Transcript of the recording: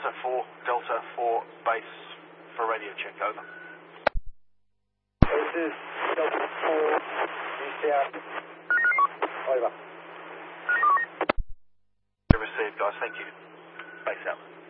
Delta 4 base for radio check, over. This is Delta 4, UCR. Over. Received, guys, thank you. Base out.